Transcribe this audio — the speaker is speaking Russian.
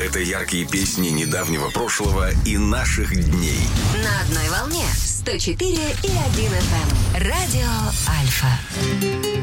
Это яркие песни недавнего прошлого и наших дней. На одной волне 104,1 FM. Радио Альфа.